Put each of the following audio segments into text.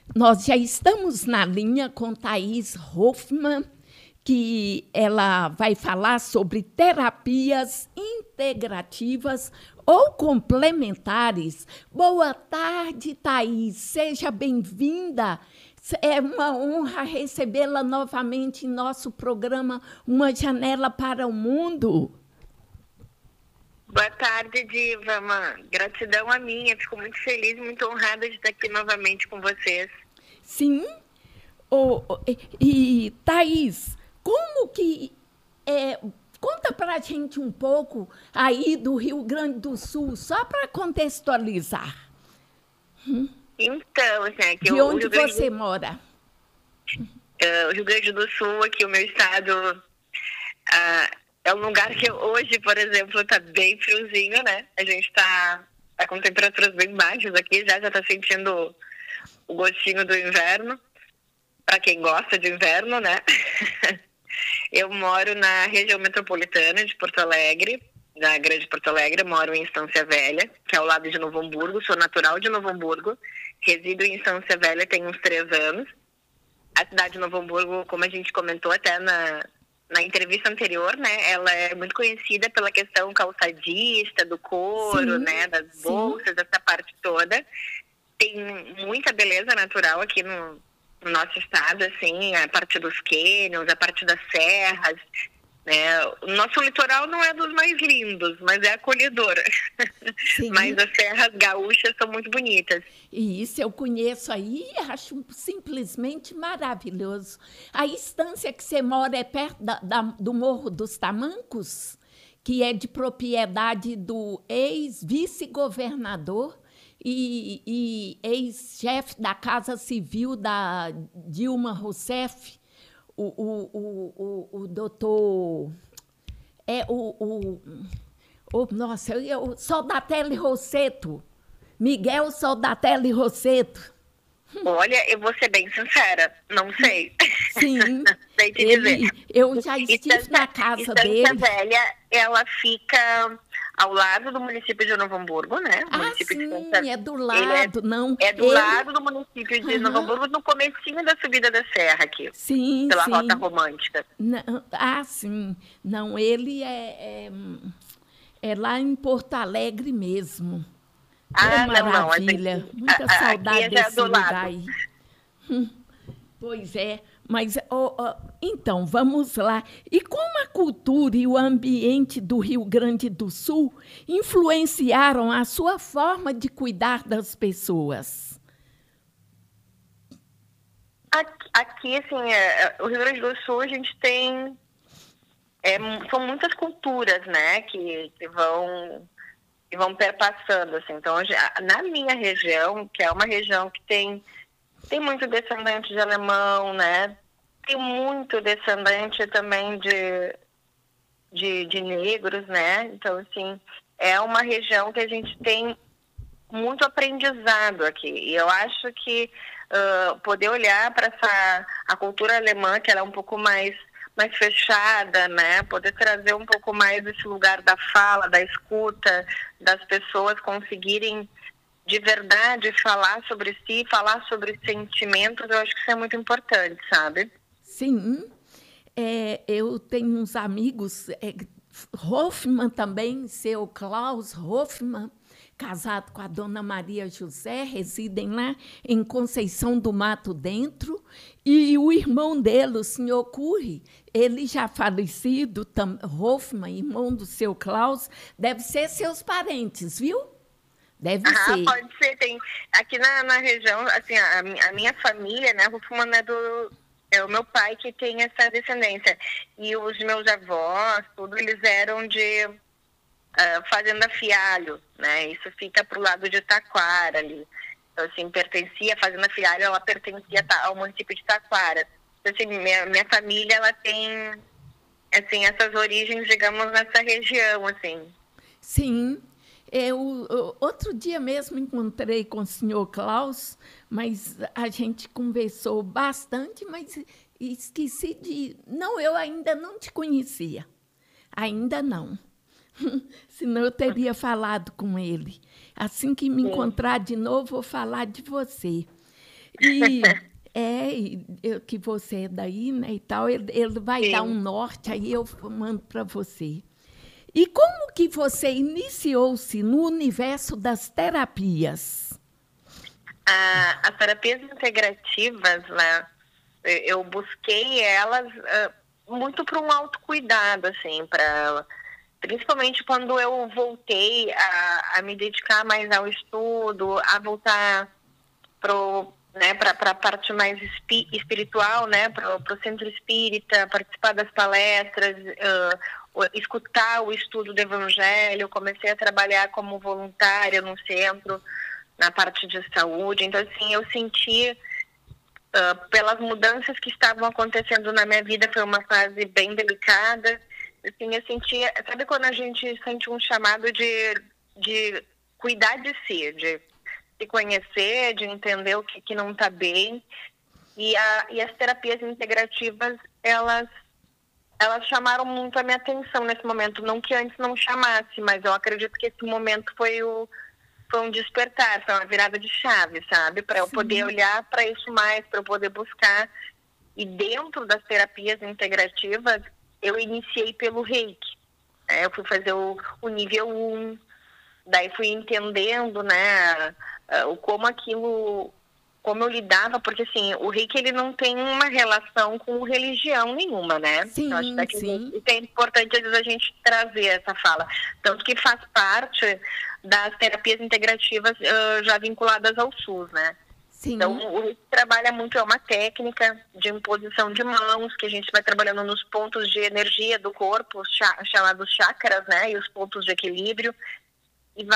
Nós já estamos na linha com Thaís Hoffmann, que ela vai falar sobre terapias integrativas ou complementares. Boa tarde, Thaís. Seja bem-vinda. É uma honra recebê-la novamente em nosso programa Uma Janela para o Mundo. Boa tarde, Diva. Gratidão a minha. Fico muito feliz, muito honrada de estar aqui novamente com vocês. Sim. E Thaís, como que... conta para a gente um pouco aí do Rio Grande do Sul, só para contextualizar. Então, assim, aqui de onde você mora? O Rio Grande do Sul, aqui o meu estado, é um lugar que hoje, por exemplo, está bem friozinho, né? A gente está com temperaturas bem baixas aqui, já está sentindo o gostinho do inverno, para quem gosta de inverno, né? Eu moro na região metropolitana de Porto Alegre, da Grande Porto Alegre, moro em Estância Velha, que é ao lado de Novo Hamburgo, sou natural de Novo Hamburgo, resido em Estância Velha tem uns 3 anos. A cidade de Novo Hamburgo, como a gente comentou até na entrevista anterior, né, ela é muito conhecida pela questão calçadista, do couro, Sim, né, das bolsas, essa parte toda. Tem muita beleza natural aqui no nosso estado, assim, a parte dos cânions, a parte das serras, né? O nosso litoral não é dos mais lindos, mas é acolhedor. Mas as serras gaúchas são muito bonitas. E isso eu conheço aí e acho simplesmente maravilhoso. A estância que você mora é perto do Morro dos Tamancos, que é de propriedade do ex-vice-governador e ex-chefe da Casa Civil da Dilma Rousseff, o doutor... nossa, Soldatelli Rossetto, Miguel Soldatelli Rossetto. Olha, eu vou ser bem sincera, não sei. Sim, sei te dizer. Eu já estive na casa dele. Estância Velha, ela fica ao lado do município de Novo Hamburgo, né? Sim, é do lado, não. É do lado do município de Novo Hamburgo, no comecinho da subida da serra aqui. Sim, pela Rota Romântica. Sim. Não, ele é lá em Porto Alegre mesmo. Maravilha. Não. Muita saudade desse lugar aí. Pois é. Mas, então, vamos lá. E como a cultura e o ambiente do Rio Grande do Sul influenciaram a sua forma de cuidar das pessoas? Aqui, assim, o Rio Grande do Sul, a gente tem... são muitas culturas, né, que vão perpassando, assim. Então, na minha região, que é uma região que tem muito descendente de alemão, né? Tem muito descendente também de negros, né? Então, assim, é uma região que a gente tem muito aprendizado aqui. E eu acho que poder olhar para a cultura alemã, que ela é um pouco mais fechada, né? Poder trazer um pouco mais esse lugar da fala, da escuta, das pessoas conseguirem de verdade falar sobre si, falar sobre sentimentos, eu acho que isso é muito importante, sabe? Sim. Eu tenho uns amigos, Hoffmann também, seu Klaus Hoffmann, casado com a dona Maria José, residem lá em Conceição do Mato Dentro, e o irmão dele, o senhor Curry, ele já falecido, Hoffmann, irmão do seu Klaus, deve ser seus parentes, viu? Deve ser. Pode ser. Tem, aqui na região, assim, a minha família, né, Hoffmann é o meu pai que tem essa descendência. E os meus avós, tudo, eles eram de Fazenda Fialho, né? Isso fica pro lado de Taquara ali. Então, assim, a Fazenda Fialho, ela pertencia ao município de Taquara. Então, assim, minha família, ela tem, assim, essas origens, digamos, nessa região, assim. Sim. Outro dia mesmo encontrei com o senhor Klaus, mas a gente conversou bastante, mas esqueci de... Não, eu ainda não te conhecia. Ainda não. Senão eu teria falado com ele. Assim que me encontrar de novo, vou falar de você. Que você é daí, né, e tal, ele vai dar um norte, aí eu mando para você. E como que você iniciou-se no universo das terapias? As terapias integrativas, né, eu busquei elas muito para um autocuidado, assim, principalmente quando eu voltei a me dedicar mais ao estudo, a voltar para a parte mais espiritual, né, para o centro espírita, participar das palestras, escutar o estudo do Evangelho. Comecei a trabalhar como voluntária no centro, na parte de saúde. Então, assim, eu senti, pelas mudanças que estavam acontecendo na minha vida, foi uma fase bem delicada. Assim, eu sentia, sabe quando a gente sente um chamado de cuidar de si, de se conhecer, de entender o que não está bem. E as terapias integrativas, elas chamaram muito a minha atenção nesse momento. Não que antes não chamasse, mas eu acredito que esse momento foi um despertar, foi uma virada de chave, sabe? Para eu poder olhar para isso mais, para eu poder buscar. E dentro das terapias integrativas, eu iniciei pelo Reiki. Eu fui fazer o nível 1, daí fui entendendo, né, como eu lidava, porque assim, o Reiki, ele não tem uma relação com religião nenhuma, né? Sim, então, acho que sim. isso é importante, às vezes, a gente trazer essa fala. Tanto que faz parte das terapias integrativas já vinculadas ao SUS, né? Sim. Então, o Reiki trabalha muito, é uma técnica de imposição de mãos, que a gente vai trabalhando nos pontos de energia do corpo, chamados chakras, né? E os pontos de equilíbrio. E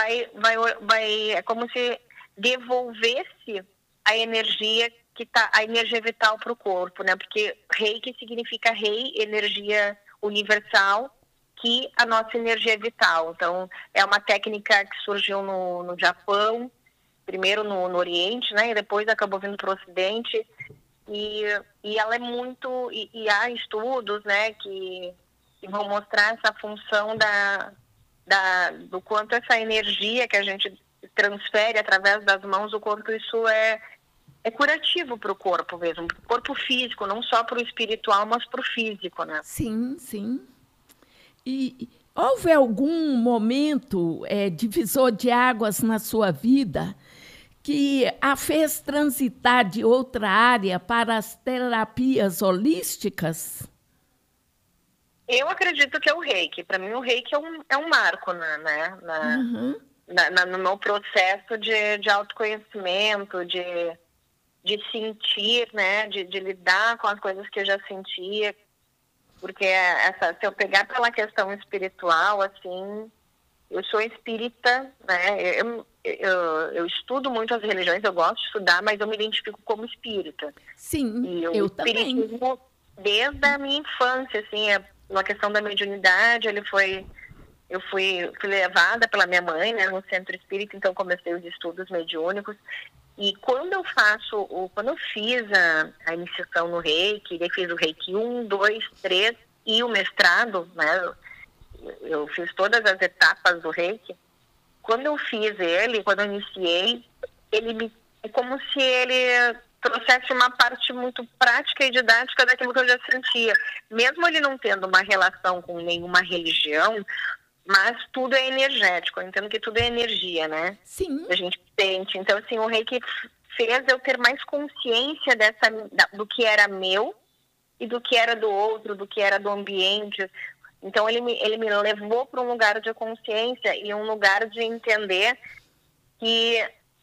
é como se devolvesse a energia a energia vital para o corpo, né? Porque Reiki significa Rei, energia universal, que a nossa energia é vital. Então, é uma técnica que surgiu no Japão, primeiro no Oriente, né? E depois acabou vindo para o Ocidente. E ela é muito... E há estudos, né? Que vão mostrar essa função do quanto essa energia que a gente transfere através das mãos do corpo, isso é curativo para o corpo mesmo, para o corpo físico, não só para o espiritual, mas para o físico, né? Sim, sim. E houve algum momento divisor de águas na sua vida que a fez transitar de outra área para as terapias holísticas? Eu acredito que é o Reiki. Para mim, o Reiki é um marco, né? No meu processo de autoconhecimento, de sentir, né? De lidar com as coisas que eu já sentia. Porque se eu pegar pela questão espiritual, assim, eu sou espírita, né? Eu estudo muito as religiões, eu gosto de estudar, mas eu me identifico como espírita. Sim, e eu também. Desde a minha infância, assim, uma questão da mediunidade, eu fui levada pela minha mãe, né, no centro espírita, então comecei os estudos mediúnicos. E quando eu fiz a iniciação no Reiki, eu fiz o Reiki 1, 2, 3 e o mestrado, né, eu fiz todas as etapas do Reiki. Quando eu quando eu iniciei, é como se ele trouxesse uma parte muito prática e didática daquilo que eu já sentia. Mesmo ele não tendo uma relação com nenhuma religião, mas tudo é energético. Eu entendo que tudo é energia, né? Sim. A gente sente. Então, assim, o Reiki fez eu ter mais consciência do que era meu e do que era do outro, do que era do ambiente. Então, ele me levou para um lugar de consciência e um lugar de entender que,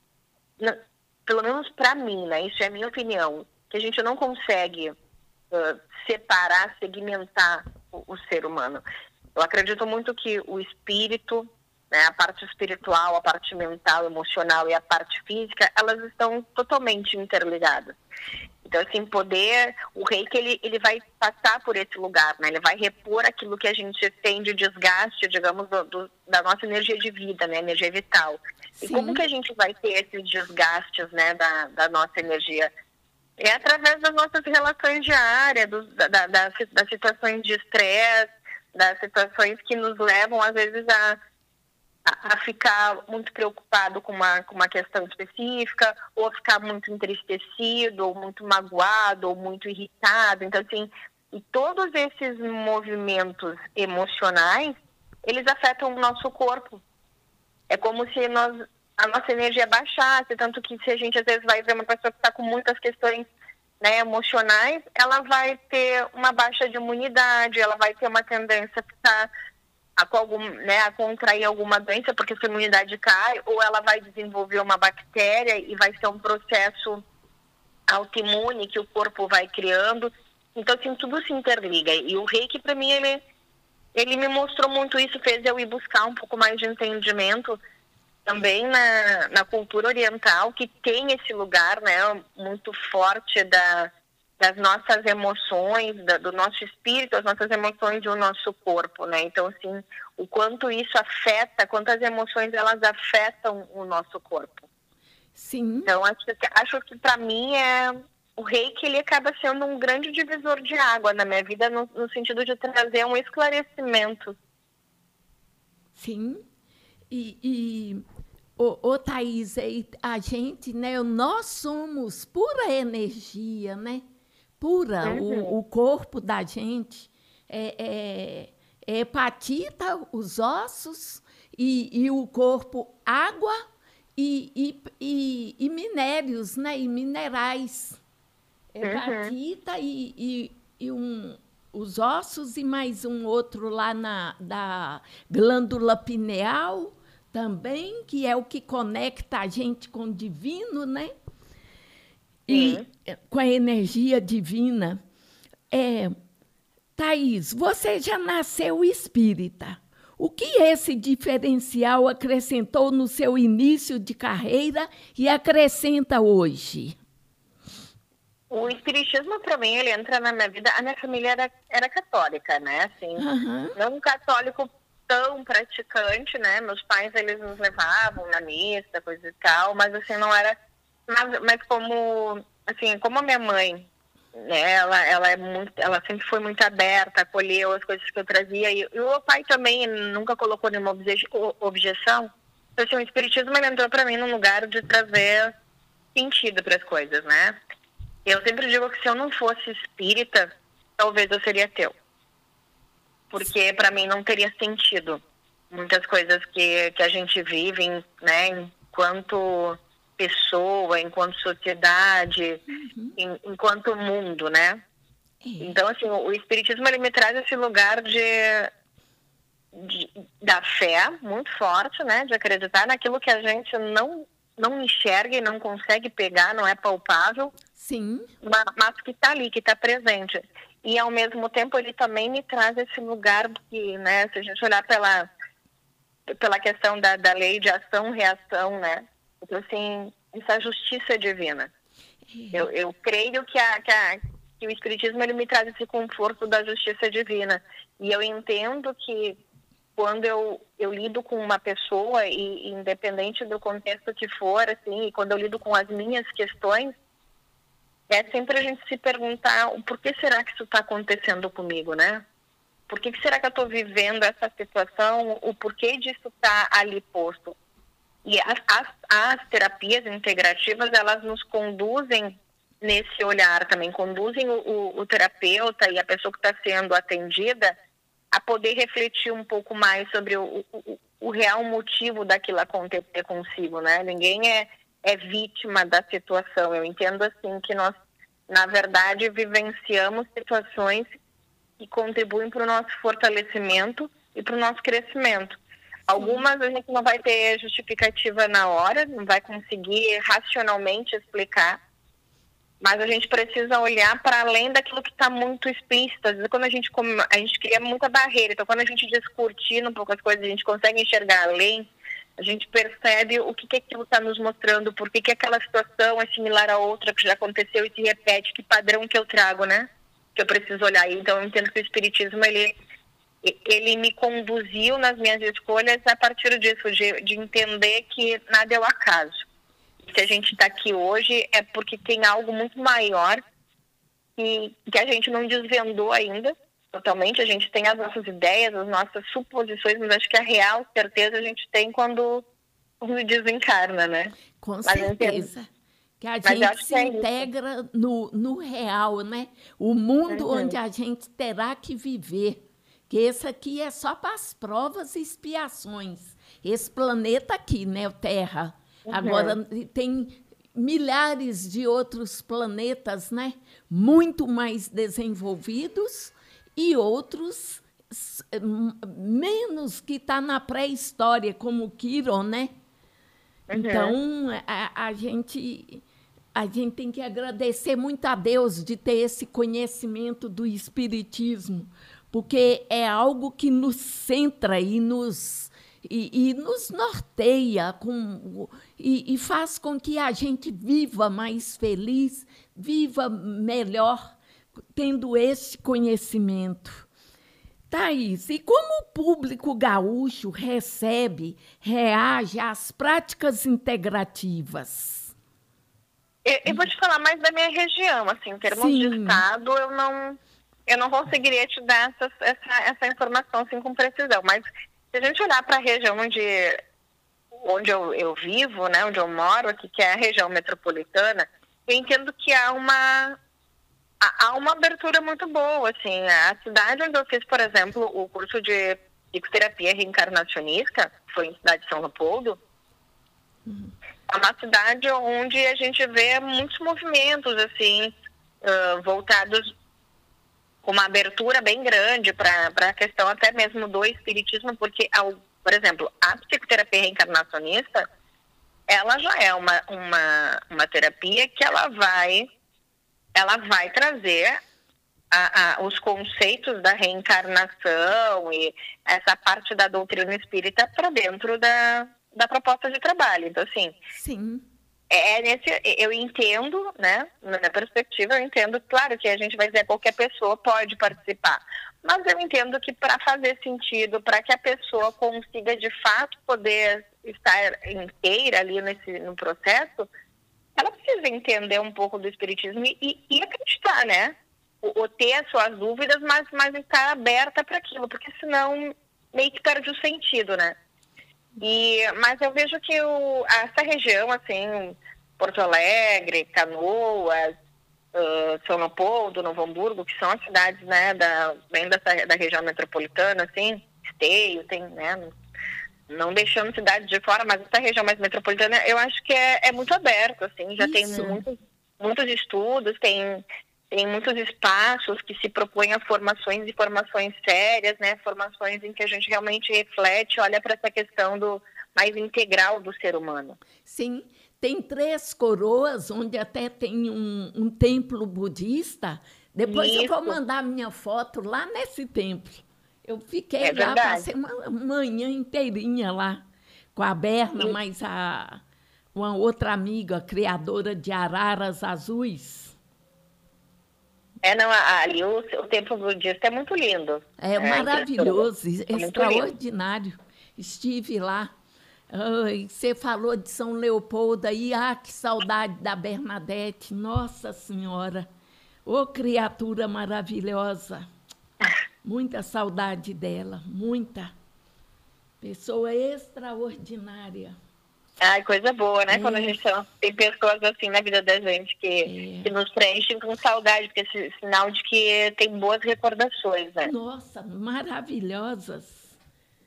pelo menos para mim, né, isso é a minha opinião, que a gente não consegue separar, segmentar o ser humano. Eu acredito muito que o espírito, né, a parte espiritual, a parte mental, emocional e a parte física, elas estão totalmente interligadas. Então, assim, o Reiki, ele vai passar por esse lugar, né? Ele vai repor aquilo que a gente tem de desgaste, digamos, da nossa energia de vida, né? Energia vital. Sim. E como que a gente vai ter esses desgastes, né, da nossa energia? É através das nossas relações diárias, das situações de estresse, das situações que nos levam, às vezes, a ficar muito preocupado com uma questão específica, ou a ficar muito entristecido, ou muito magoado, ou muito irritado. Então, assim, e todos esses movimentos emocionais, eles afetam o nosso corpo. É como se a nossa energia baixasse, tanto que se a gente às vezes vai ver uma pessoa que está com muitas questões, né, emocionais, ela vai ter uma baixa de imunidade, ela vai ter uma tendência a ficar a contrair alguma doença porque sua imunidade cai, ou ela vai desenvolver uma bactéria e vai ser um processo autoimune que o corpo vai criando. Então, assim, tudo se interliga. E o Reiki, para mim, ele me mostrou muito isso, fez eu ir buscar um pouco mais de entendimento também na cultura oriental, que tem esse lugar, né, muito forte das nossas emoções, do nosso espírito, as nossas emoções e o nosso corpo, né? Então, assim, o quanto isso afeta, quantas emoções elas afetam o nosso corpo. Sim. Então, acho que para mim o Reiki, ele acaba sendo um grande divisor de água na minha vida, no sentido de trazer um esclarecimento. Sim. Thaís, a gente, né, nós somos pura energia, né? Pura, o corpo da gente é hepatita, os ossos, e o corpo água e minérios, né? E minerais. Hepatita os ossos e mais um outro lá da glândula pineal também, que é o que conecta a gente com o divino, né? E com a energia divina. Thaís, você já nasceu espírita. O que esse diferencial acrescentou no seu início de carreira e acrescenta hoje? O espiritismo, para mim, ele entra na minha vida. A minha família era católica, né? Assim, não um católico tão praticante, né? Meus pais, eles nos levavam na missa, coisa e tal, mas assim, não era... Mas como a minha mãe, né? Ela sempre foi muito aberta, acolheu as coisas que eu trazia, e o meu pai também nunca colocou nenhuma objeção. Então, assim, o espiritismo, ele entrou para mim num lugar de trazer sentido para as coisas, né? Eu sempre digo que se eu não fosse espírita, talvez eu seria ateu. Porque para mim não teria sentido muitas coisas que a gente vive, né, enquanto pessoa, enquanto sociedade, enquanto mundo, né? Então, assim, o espiritismo, ele me traz esse lugar da fé muito forte, né? De acreditar naquilo que a gente não enxerga e não consegue pegar, não é palpável. Sim. Mas que está ali, que está presente. E, ao mesmo tempo, ele também me traz esse lugar que, né, se a gente olhar pela questão da lei de ação-reação, né? Então, assim, essa justiça divina. Eu creio que o Espiritismo, ele me traz esse conforto da justiça divina. E eu entendo que quando eu lido com uma pessoa, e independente do contexto que for, assim, e quando eu lido com as minhas questões, é sempre a gente se perguntar o porquê será que isso está acontecendo comigo, né? Por que será que eu estou vivendo essa situação? O porquê disso está ali posto? E as terapias integrativas, elas nos conduzem nesse olhar também, conduzem o terapeuta e a pessoa que está sendo atendida a poder refletir um pouco mais sobre o real motivo daquilo acontecer consigo, né? Ninguém é vítima da situação. Eu entendo assim que nós, na verdade, vivenciamos situações que contribuem para o nosso fortalecimento e para o nosso crescimento. Algumas a gente não vai ter justificativa na hora, não vai conseguir racionalmente explicar, mas a gente precisa olhar para além daquilo que está muito explícito. Às vezes, quando a gente cria muita barreira, então quando a gente descortina um pouco as coisas, a gente consegue enxergar além, a gente percebe o que aquilo está nos mostrando, por que aquela situação é similar a outra que já aconteceu e se repete, que padrão que eu trago, né? Que eu preciso olhar. Então, eu entendo que o Espiritismo, ele me conduziu nas minhas escolhas a partir disso, de entender que nada é o acaso. Se a gente está aqui hoje é porque tem algo muito maior que a gente não desvendou ainda. totalmente, a gente tem as nossas ideias, as nossas suposições, mas acho que a real certeza a gente tem quando desencarna, né? Com Mas eu entendo. certeza. Que a Mas eu gente acho se que é isso. integra no real, né? O mundo Uhum. onde a gente terá que viver. Que esse aqui é só para as provas e expiações. Esse planeta aqui, né, o Terra. Agora tem milhares de outros planetas, né? Muito mais desenvolvidos e outros menos que está na pré-história, como o Quiron, né? Então, a gente tem que agradecer muito a Deus de ter esse conhecimento do Espiritismo, porque é algo que nos centra e nos norteia e faz com que a gente viva mais feliz, viva melhor, tendo esse conhecimento. Thaís, e como o público gaúcho recebe, reage às práticas integrativas? Eu vou te falar mais da minha região, assim, em termos de estado, eu não conseguiria te dar essa informação assim, com precisão, mas se a gente olhar para a região onde eu vivo, né, onde eu moro aqui, que é a região metropolitana, eu entendo que há uma abertura muito boa, assim. A cidade onde eu fiz, por exemplo, o curso de psicoterapia reencarnacionista, foi em cidade de São Leopoldo, é uma cidade onde a gente vê muitos movimentos, assim, voltados com uma abertura bem grande para a questão até mesmo do espiritismo, porque, por exemplo, a psicoterapia reencarnacionista, ela já é uma terapia que ela vai trazer os conceitos da reencarnação e essa parte da doutrina espírita para dentro da proposta de trabalho. Então, assim, sim, eu entendo, né, na minha perspectiva, eu entendo, claro que a gente vai dizer que qualquer pessoa pode participar, mas eu entendo que para fazer sentido, para que a pessoa consiga de fato poder estar inteira ali no processo, ela precisa entender um pouco do espiritismo e acreditar, né? Ou ter as suas dúvidas, mas estar aberta para aquilo, porque senão meio que perde o sentido, né? Mas eu vejo que essa região, assim, Porto Alegre, Canoas, São Leopoldo, Novo Hamburgo, que são as cidades, né, bem da região metropolitana, assim, Esteio, tem, né? Não deixando cidade de fora, mas essa região mais metropolitana, eu acho que é muito aberto, assim, já tem muitos estudos, tem muitos espaços que se propõem a formações e formações sérias, né, formações em que a gente realmente reflete, olha para essa questão mais integral do ser humano. Sim, tem Três Coroas, onde até tem um templo budista. Depois eu vou mandar minha foto lá nesse templo. Eu fiquei lá, passei uma manhã inteirinha lá, com a Berna, mais uma outra amiga, criadora de araras azuis. Ali o templo budista é muito lindo. É maravilhoso, extraordinário. Estive lá. Ai, você falou de São Leopoldo aí, que saudade da Bernadette, Nossa Senhora. Ô, criatura maravilhosa. Muita saudade dela, muita. Pessoa extraordinária. Ai, coisa boa, né? Quando a gente tem pessoas assim na vida da gente que nos preenchem com saudade, porque é sinal de que tem boas recordações, né? Nossa, maravilhosas.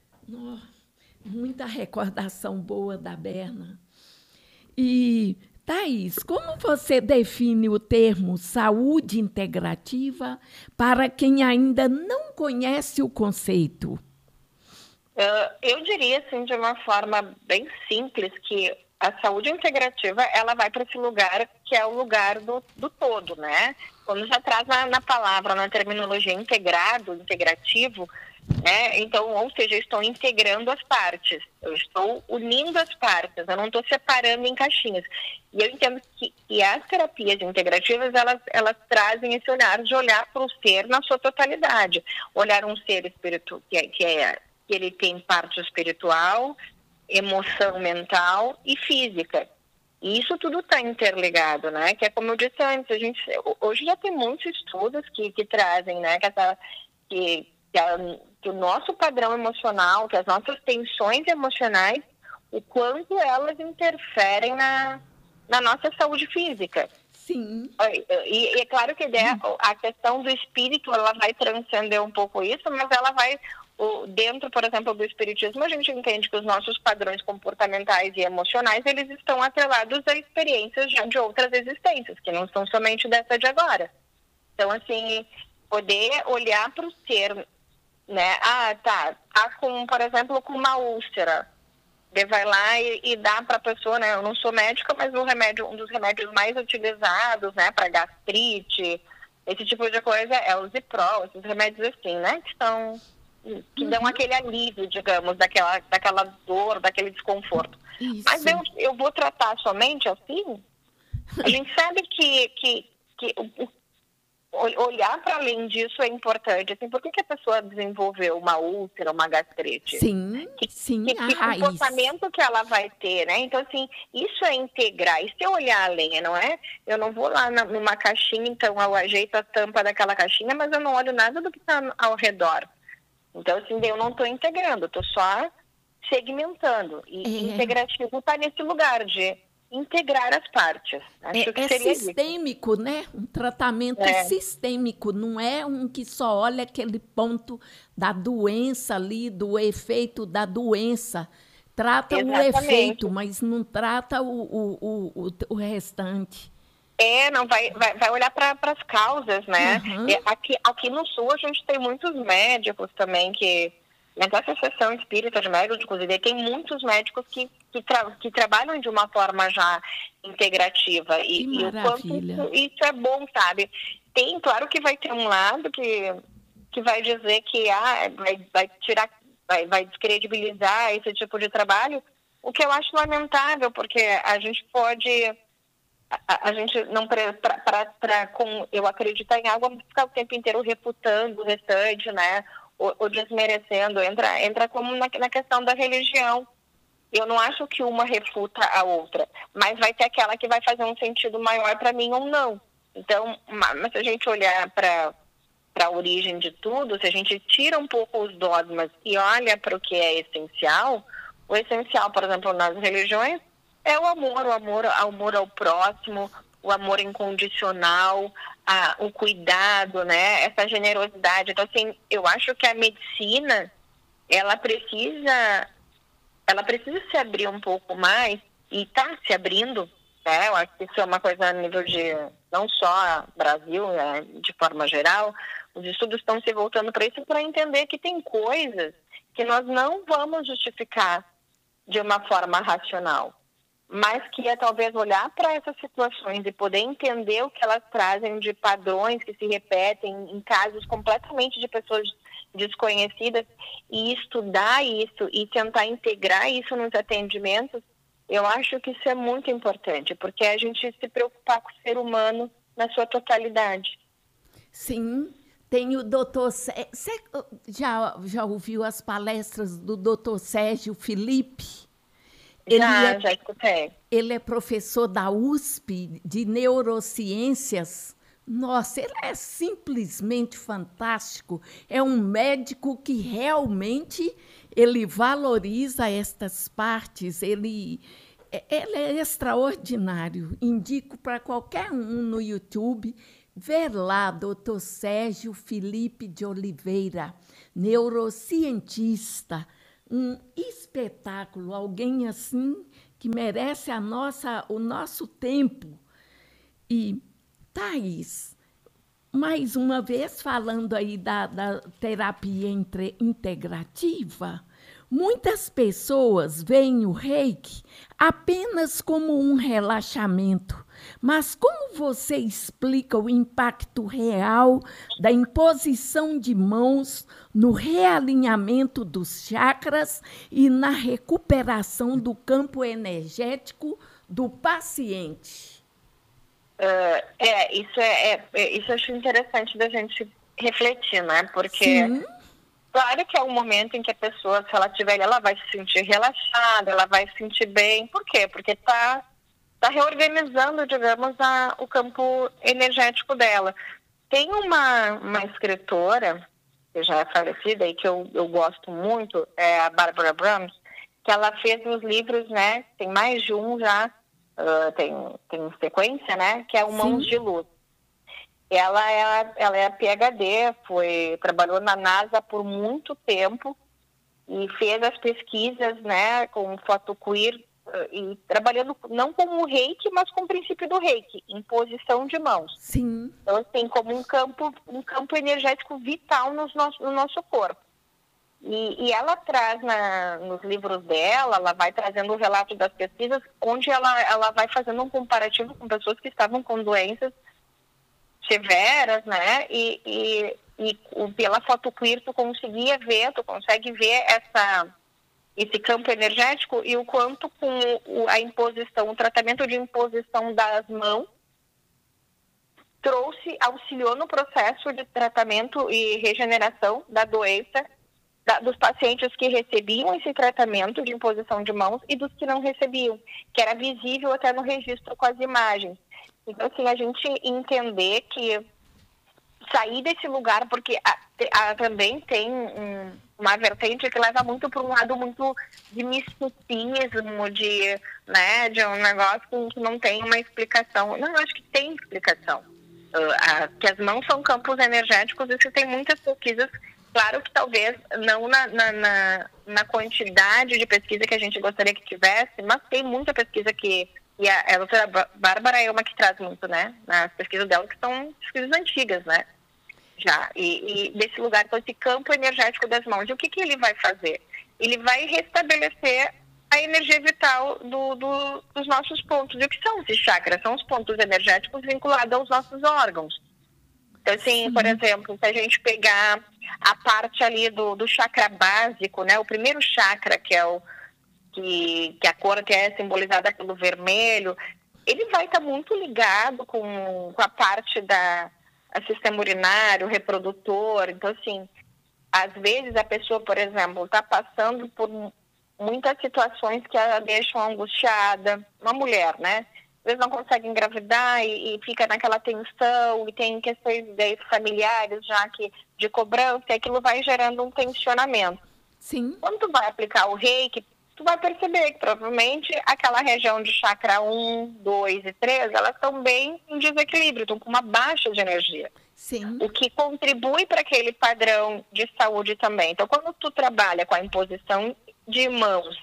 Muita recordação boa da Berna. E, Thaís, como você define o termo saúde integrativa para quem ainda não conhece o conceito? Eu diria, assim, de uma forma bem simples, que a saúde integrativa, ela vai para esse lugar que é o lugar do todo, né? Quando já traz na palavra, na terminologia integrado, integrativo, né? Então, ou seja, eu estou integrando as partes, eu estou unindo as partes, eu não estou separando em caixinhas. E eu entendo que as terapias integrativas, elas trazem esse olhar de olhar para o ser na sua totalidade. Olhar um ser espiritual, que ele tem parte espiritual, emoção mental e física. E isso tudo está interligado, né? Que é como eu disse antes, hoje já tem muitos estudos que trazem, né? que o nosso padrão emocional, que as nossas tensões emocionais, o quanto elas interferem na nossa saúde física. Sim. E é claro que a questão do espírito, ela vai transcender um pouco isso, mas ela vai, dentro, por exemplo, do espiritismo, a gente entende que os nossos padrões comportamentais e emocionais, eles estão atrelados a experiências já de outras existências, que não são somente dessa de agora. Então, assim, poder olhar para o ser, né? Tá com, por exemplo, com uma úlcera. Ele vai lá e dá para a pessoa, né? Eu não sou médica, mas um dos remédios mais utilizados, né, para gastrite, esse tipo de coisa é o Ziprol, esses remédios assim, né? Que dão aquele alívio, digamos, daquela dor, daquele desconforto. Isso. Mas eu vou tratar somente assim? A gente sabe que olhar para além disso é importante. Assim, por que a pessoa desenvolveu uma úlcera, uma gastrite? Sim, que comportamento que ela vai ter, né? Então, assim, isso é integrar. E se eu olhar além, não é? Eu não vou lá numa caixinha, então eu ajeito a tampa daquela caixinha, mas eu não olho nada do que está ao redor. Então, assim, eu não estou integrando, estou só segmentando. E integrativo está nesse lugar de integrar as partes. Acho que seria sistêmico, isso, né? Um tratamento sistêmico, não é um que só olha aquele ponto da doença ali, do efeito da doença. Trata Exatamente. O efeito, mas não trata o restante. Não vai olhar para as causas, né? Uhum. Aqui no Sul a gente tem muitos médicos também que... Nessa Associação Espírita de Médicos, inclusive, tem muitos médicos que trabalham de uma forma já integrativa. E o quanto isso é bom, sabe? Claro que vai ter um lado que vai dizer que vai descredibilizar esse tipo de trabalho, o que eu acho lamentável, porque a gente pode... A gente não eu acreditar em algo, ficar o tempo inteiro refutando o restante, né? Ou desmerecendo, entra como na questão da religião. Eu não acho que uma refuta a outra, mas vai ter aquela que vai fazer um sentido maior para mim ou não. Então, mas se a gente olhar para a origem de tudo, se a gente tira um pouco os dogmas e olha para o que é essencial, o essencial, por exemplo, nas religiões, é o amor ao próximo, o amor incondicional, o cuidado, né? Essa generosidade. Então, assim, eu acho que a medicina, ela precisa se abrir um pouco mais, e está se abrindo, né? Eu acho que isso é uma coisa a nível de, não só Brasil, né? De forma geral, os estudos estão se voltando para isso, para entender que tem coisas que nós não vamos justificar de uma forma racional, mas que é talvez olhar para essas situações e poder entender o que elas trazem de padrões que se repetem em casos completamente de pessoas desconhecidas, e estudar isso e tentar integrar isso nos atendimentos. Eu acho que isso é muito importante, porque a gente se preocupar com o ser humano na sua totalidade. Sim, tem o doutor... Você já ouviu as palestras do doutor Sérgio Felipe? Já escutei. Ele é professor da USP de neurociências. Nossa, ele é simplesmente fantástico. É um médico que realmente ele valoriza estas partes. Ele é extraordinário. Indico para qualquer um no YouTube ver lá, doutor Sérgio Felipe de Oliveira, neurocientista. Um espetáculo, alguém assim que merece o nosso tempo. E, Thaís, mais uma vez falando aí da terapia integrativa, muitas pessoas veem o Reiki apenas como um relaxamento. Mas como você explica o impacto real da imposição de mãos no realinhamento dos chakras e na recuperação do campo energético do paciente? Isso eu acho interessante da gente refletir, né? Porque Sim. Claro que é um momento em que a pessoa, se ela tiver, ela vai se sentir relaxada, ela vai se sentir bem. Por quê? Porque está reorganizando, digamos, o campo energético dela. Tem uma escritora, que já é falecida e que eu gosto muito, é a Barbara Brahms, que ela fez os livros, né? Tem mais de um já, tem sequência, né? Que é o Mãos de Luz. Ela é PhD, trabalhou na NASA por muito tempo e fez as pesquisas, né, com foto queer, e trabalhando não como o reiki, mas com o princípio do reiki, imposição de mãos. Sim. Então, assim, como um campo energético vital no nosso corpo. E ela traz nos livros dela, ela vai trazendo o relato das pesquisas, onde ela vai fazendo um comparativo com pessoas que estavam com doenças severas, né? E pela foto queer tu consegue ver esse campo energético e o quanto com a imposição, o tratamento de imposição das mãos auxiliou no processo de tratamento e regeneração da doença dos pacientes que recebiam esse tratamento de imposição de mãos e dos que não recebiam, que era visível até no registro com as imagens. Então, assim, a gente entender que sair desse lugar, porque também tem uma vertente que leva muito para um lado muito de misticismo, de um negócio que não tem uma explicação. Não, eu acho que tem explicação. Que as mãos são campos energéticos, isso tem muitas pesquisas. Claro que talvez não na quantidade de pesquisa que a gente gostaria que tivesse, mas tem muita pesquisa e a doutora Bárbara é uma que traz muito, né? Nas pesquisas dela, que são pesquisas antigas, né? Já. E desse lugar, então, esse campo energético das mãos. E o que ele vai fazer? Ele vai restabelecer a energia vital dos nossos pontos. E o que são esses chakras? São os pontos energéticos vinculados aos nossos órgãos. Então, assim, sim, por exemplo, se a gente pegar a parte ali do chakra básico, né? O primeiro chakra, que é que a cor que é simbolizada pelo vermelho, ele vai estar muito ligado com a parte a sistema urinário, reprodutor. Então, assim, às vezes a pessoa, por exemplo, está passando por muitas situações que a deixam angustiada, uma mulher, né? Às vezes não consegue engravidar e fica naquela tensão, e tem questões familiares já de cobrança, e aquilo vai gerando um tensionamento. Sim. Quando tu vai aplicar o reiki, tu vai perceber que provavelmente aquela região de chakra 1, 2 e 3, elas estão bem em desequilíbrio, estão com uma baixa de energia. Sim. O que contribui para aquele padrão de saúde também. Então, quando tu trabalha com a imposição de mãos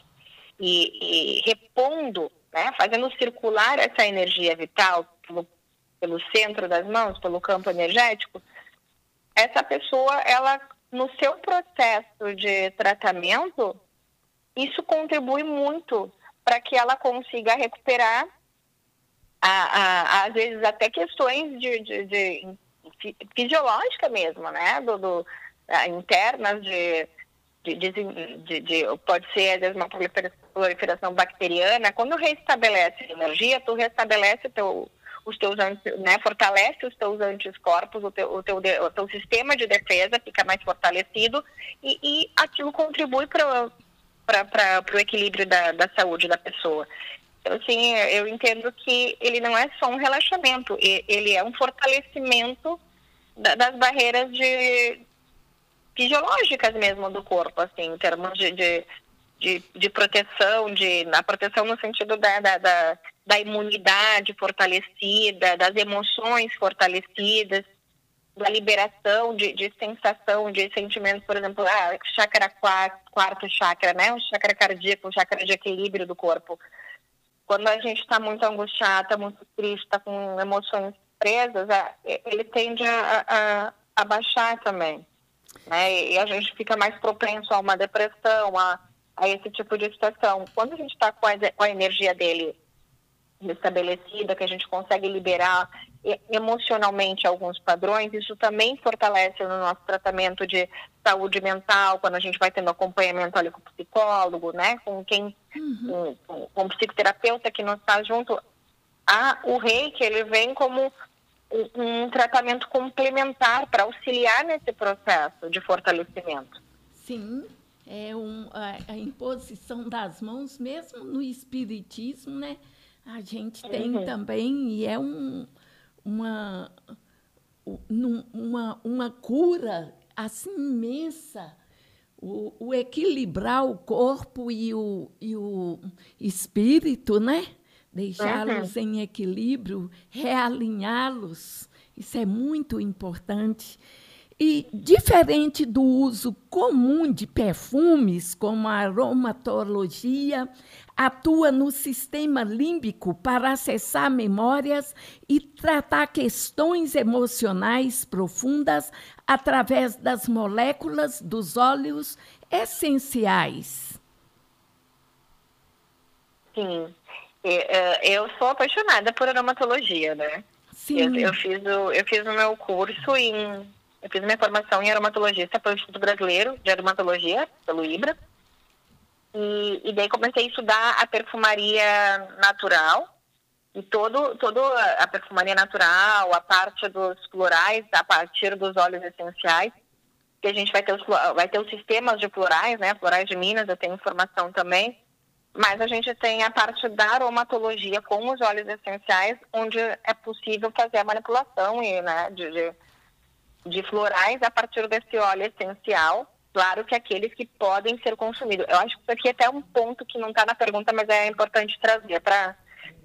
e repondo, né, fazendo circular essa energia vital pelo centro das mãos, pelo campo energético, essa pessoa, ela, no seu processo de tratamento, isso contribui muito para que ela consiga recuperar, às vezes, até questões de fisiológica mesmo, né? Internas pode ser, às vezes, uma proliferação bacteriana. Quando restabelece a energia, tu restabelece os teus, né, fortalece os teus anticorpos, o teu sistema de defesa fica mais fortalecido e aquilo contribui para o equilíbrio da saúde da pessoa. Então, assim, eu entendo que ele não é só um relaxamento, ele é um fortalecimento das barreiras fisiológicas mesmo do corpo, assim, em termos de proteção, a proteção no sentido da imunidade fortalecida, das emoções fortalecidas, da liberação de sensação, de sentimento, por exemplo, chakra quarto chakra, né? O chakra cardíaco, o chakra de equilíbrio do corpo. Quando a gente está muito angustiado, está muito triste, está com emoções presas, ele tende a baixar também, né? E a gente fica mais propenso a uma depressão, a esse tipo de situação. Quando a gente está com a energia dele estabelecida, que a gente consegue liberar emocionalmente alguns padrões, isso também fortalece no nosso tratamento de saúde mental, quando a gente vai tendo acompanhamento ali com o psicólogo, né, com o psicoterapeuta que nos está junto. O reiki, ele vem como um tratamento complementar para auxiliar nesse processo de fortalecimento. Sim, a imposição das mãos, mesmo no espiritismo, né? A gente tem também, e é uma cura assim imensa, o equilibrar o corpo e o espírito, né? Deixá-los em equilíbrio, realinhá-los. Isso é muito importante. E, diferente do uso comum de perfumes, como a aromatologia, atua no sistema límbico para acessar memórias e tratar questões emocionais profundas através das moléculas dos óleos essenciais. Sim. Eu sou apaixonada por aromatologia, né? Sim. Eu fiz o meu curso eu fiz minha formação em aromatologista pelo Instituto Brasileiro de Aromatologia, pelo IBRA. E daí comecei a estudar a perfumaria natural. E toda a perfumaria natural, a parte dos florais, a partir dos óleos essenciais, que a gente vai ter os sistemas de florais, né? Florais de Minas, eu tenho formação também. Mas a gente tem a parte da aromatologia com os óleos essenciais, onde é possível fazer a manipulação né, de florais a partir desse óleo essencial. Claro que aqueles que podem ser consumidos. Eu acho que isso aqui é até um ponto que não está na pergunta, mas é importante trazer para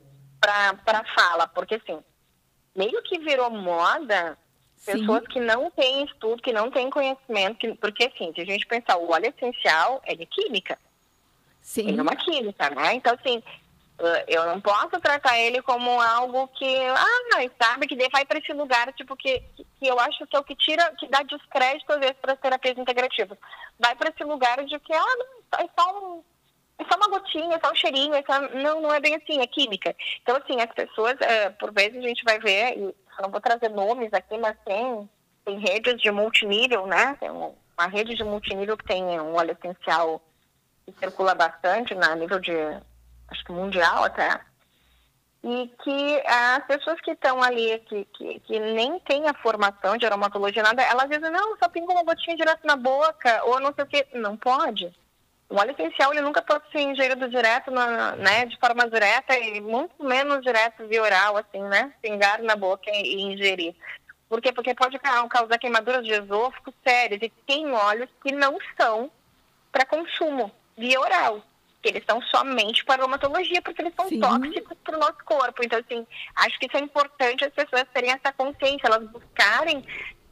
fala, porque assim, meio que virou moda. Sim. Pessoas que não têm estudo, que não têm conhecimento, porque assim, se a gente pensar, o óleo essencial é de química. Sim. Ele é uma química, né? Então, assim, eu não posso tratar ele como algo que, sabe, que vai para esse lugar, tipo, que eu acho que é o que dá descrédito, às vezes, para as terapias integrativas. Vai para esse lugar de que, é só uma gotinha, é só um cheirinho, não é bem assim, é química. Então, assim, as pessoas, por vezes a gente vai ver, e eu não vou trazer nomes aqui, mas tem redes de multinível, né? Tem uma rede de multinível que tem um óleo essencial que circula bastante a nível de, acho que mundial até, e que as pessoas que estão ali, que nem têm a formação de aromatologia, nada, elas dizem, não, só pinga uma gotinha direto na boca, ou não sei o quê. Não pode. O óleo essencial, ele nunca pode ser ingerido direto, né, de forma direta, e muito menos direto via oral, assim, né, pingar na boca e ingerir. Por quê? Porque pode causar queimaduras de esôfago sérias, e tem óleos que não são para consumo via oral, que eles são somente para aromatologia, porque eles são Sim. tóxicos para o nosso corpo. Então, assim, acho que isso é importante as pessoas terem essa consciência, elas buscarem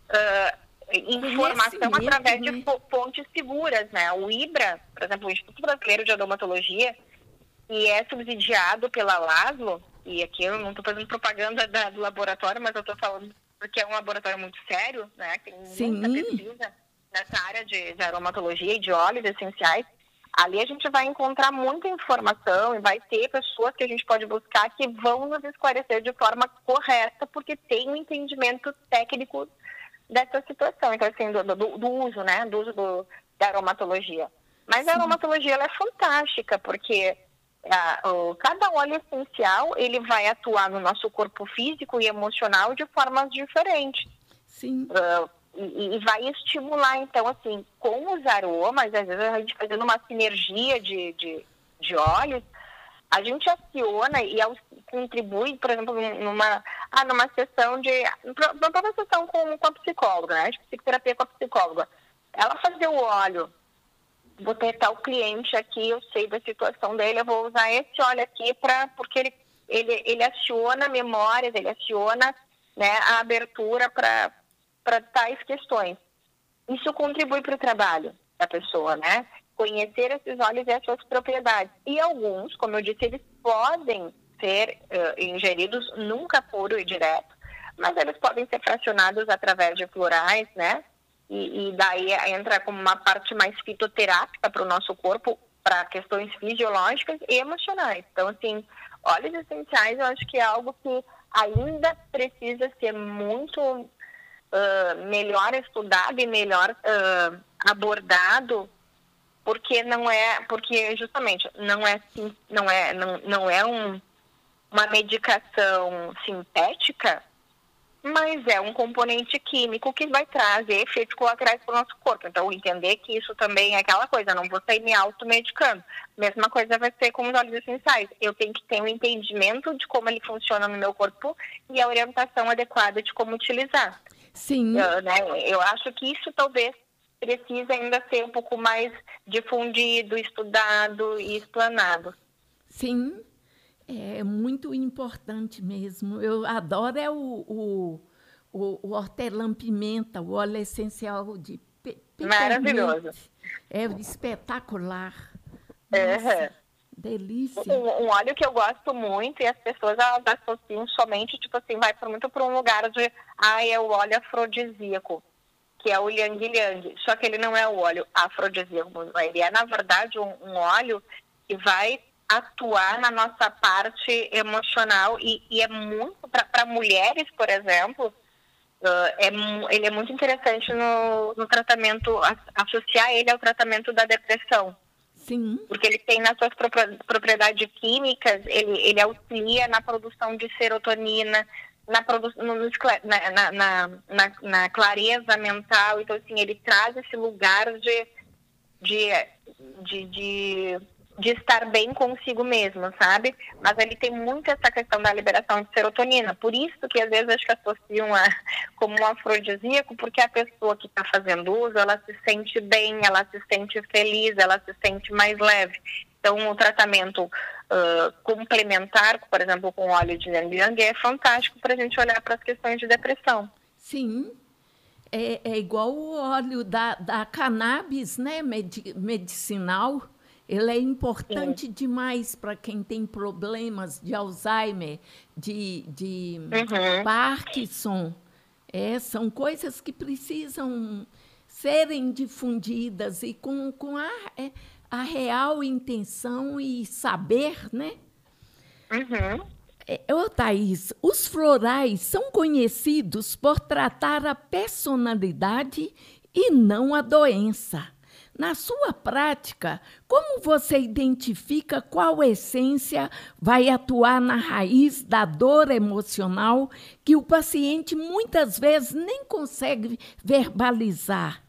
informação através de fontes seguras, né? O IBRA, por exemplo, o Instituto Brasileiro de Aromatologia, que é subsidiado pela LASLO, e aqui eu não estou fazendo propaganda do laboratório, mas eu estou falando porque é um laboratório muito sério, né? Tem muita pesquisa nessa área de aromatologia e de óleos essenciais. Ali a gente vai encontrar muita informação e vai ter pessoas que a gente pode buscar que vão nos esclarecer de forma correta, porque tem um entendimento técnico dessa situação. Então, assim, do uso, né? Do uso da aromatologia. Mas Sim. a aromatologia, ela é fantástica, porque cada óleo essencial, ele vai atuar no nosso corpo físico e emocional de formas diferentes. Sim. E vai estimular, então, assim, com os aromas, às vezes a gente fazendo uma sinergia de óleos, a gente aciona e contribui, por exemplo, numa sessão uma própria sessão com a psicóloga, né, de psicoterapia com a psicóloga. Ela fazer o óleo, vou ter tal cliente aqui, eu sei da situação dele, eu vou usar esse óleo aqui porque ele aciona memórias, ele aciona, né, a abertura para tais questões. Isso contribui para o trabalho da pessoa, né? Conhecer esses óleos e as suas propriedades. E alguns, como eu disse, eles podem ser ingeridos nunca puro e direto, mas eles podem ser fracionados através de florais, né? E daí entra como uma parte mais fitoterápica para o nosso corpo, para questões fisiológicas e emocionais. Então, assim, óleos essenciais eu acho que é algo que ainda precisa ser muito melhor estudado e melhor abordado, porque justamente não é uma medicação sintética, mas é um componente químico que vai trazer efeitos colaterais para o nosso corpo. Então, entender que isso também é aquela coisa, não vou sair me automedicando. Mesma coisa vai ser com os óleos essenciais. Eu tenho que ter um entendimento de como ele funciona no meu corpo e a orientação adequada de como utilizar. Sim, né? Eu acho que isso talvez precisa ainda ser um pouco mais difundido, estudado e explanado. sim, é muito importante mesmo. Eu adoro o hortelã-pimenta, o óleo essencial de peppermint. Maravilhoso. É espetacular. Nossa, Uhum. delícia. Um óleo que eu gosto muito e as pessoas elas associam somente, tipo assim, vai muito para um lugar de, é o óleo afrodisíaco, que é o Yang Yang. Só que ele não é o óleo afrodisíaco, ele é, na verdade, um óleo que vai atuar na nossa parte emocional e é muito, para mulheres, por exemplo, ele é muito interessante no tratamento, associar ele ao tratamento da depressão. Sim, Porque ele tem nas suas propriedades químicas, ele auxilia na produção de serotonina, na clareza mental. Então, assim, ele traz esse lugar de, de estar bem consigo mesmo, sabe? Mas ele tem muito essa questão da liberação de serotonina. Por isso que, às vezes, acho que associam como um afrodisíaco, porque a pessoa que está fazendo uso, ela se sente bem, ela se sente feliz, ela se sente mais leve. Então, o tratamento complementar, por exemplo, com óleo de Yang Yang, é fantástico para a gente olhar para as questões de depressão. sim. É igual o óleo da cannabis, né, medicinal. Ele é Sim. importante demais para quem tem problemas de Alzheimer, de Uhum. Parkinson. São coisas que precisam serem difundidas e com a real intenção e saber, né? Uhum. Thaís, os florais são conhecidos por tratar a personalidade e não a doença. Na sua prática, como você identifica qual essência vai atuar na raiz da dor emocional que o paciente muitas vezes nem consegue verbalizar?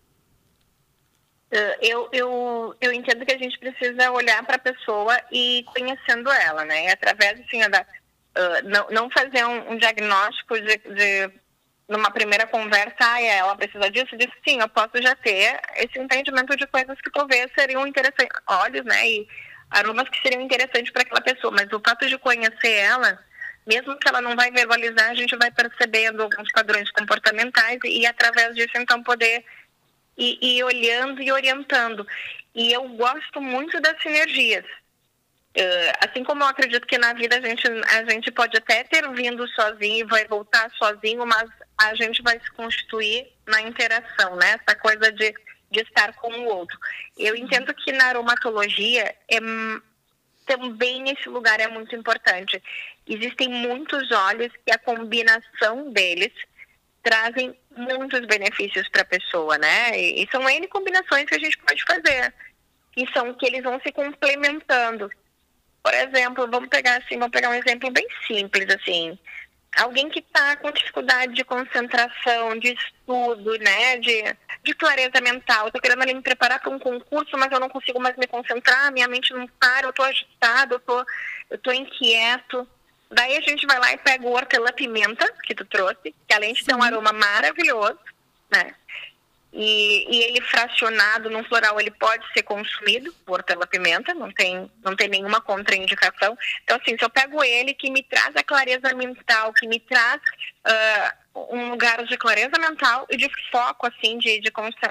Eu entendo que a gente precisa olhar para a pessoa e conhecendo ela, né? E através, assim, não fazer um diagnóstico numa primeira conversa, ela precisa disso, sim, eu posso já ter esse entendimento de coisas que talvez seriam interessantes, óleos, né? E aromas que seriam interessantes para aquela pessoa, mas o fato de conhecer ela, mesmo que ela não vai verbalizar, a gente vai percebendo alguns padrões comportamentais e através disso, então, poder ir olhando e orientando. E eu gosto muito das sinergias. Assim como eu acredito que na vida a gente pode até ter vindo sozinho e vai voltar sozinho, mas a gente vai se constituir na interação, né? Essa coisa de estar com o outro. Eu entendo que na aromatologia também esse lugar é muito importante. Existem muitos óleos que a combinação deles trazem muitos benefícios para a pessoa, né? E são N combinações que a gente pode fazer, que eles vão se complementando. Por exemplo, vamos pegar um exemplo bem simples, assim. Alguém que está com dificuldade de concentração, de estudo, né? De clareza mental. Estou querendo ali me preparar para um concurso, mas eu não consigo mais me concentrar, minha mente não para, eu estou agitado, eu tô inquieto. Daí a gente vai lá e pega o hortelã-pimenta que tu trouxe, que além de ter um aroma maravilhoso, né? E ele fracionado num floral, ele pode ser consumido, o hortelã-pimenta, não tem nenhuma contraindicação. Então, assim, se eu pego ele, que me traz a clareza mental, que me traz um lugar de clareza mental e de foco, assim, de